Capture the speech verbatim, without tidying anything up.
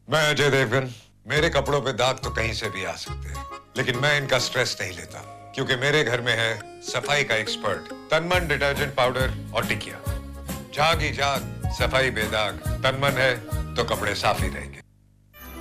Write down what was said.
मैं अजय देवगन। मेरे कपड़ों पे दाग तो कहीं से भी आ सकते हैं, लेकिन मैं इनका स्ट्रेस नहीं लेता, क्योंकि मेरे घर में है सफाई का एक्सपर्ट तनमन डिटर्जेंट पाउडर और टिकिया। जाग ही जाग, सफाई बेदाग। तनमन है तो कपड़े साफ ही रहेंगे।